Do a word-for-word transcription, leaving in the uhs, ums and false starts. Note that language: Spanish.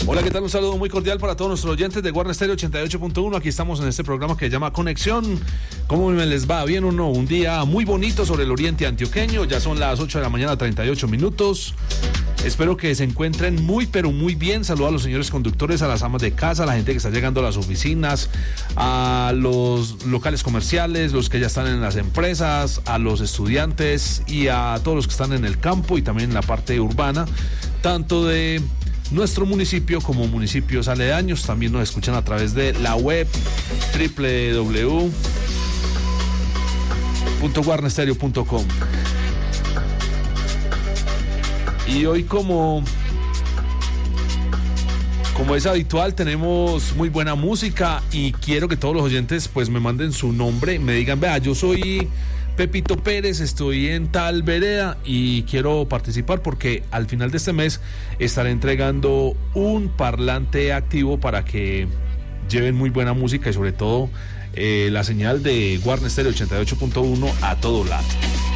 Hola, ¿qué tal? Un saludo muy cordial para todos nuestros oyentes de Guarne Stereo ochenta y ocho punto uno. Aquí estamos en este programa que se llama Conexión. ¿Cómo me les va? ¿Bien o no? Un día muy bonito sobre el oriente antioqueño. Ya son las ocho de la mañana, treinta y ocho minutos. Espero que se encuentren muy, pero muy bien. Saludo a los señores conductores, a las amas de casa, a la gente que está llegando a las oficinas, a los locales comerciales, los que ya están en las empresas, a los estudiantes y a todos los que están en el campo y también en la parte urbana, tanto de nuestro municipio como municipios aledaños. También nos escuchan a través de la web doble u doble u doble u punto guarne stereo punto com. Y hoy, como como es habitual, tenemos muy buena música y quiero que todos los oyentes pues me manden su nombre, me digan, vea, yo soy Pepito Pérez, estoy en tal vereda y quiero participar porque al final de este mes estaré entregando un parlante activo para que lleven muy buena música y sobre todo eh, la señal de Guarne Stereo ochenta y ocho punto uno a todo lado.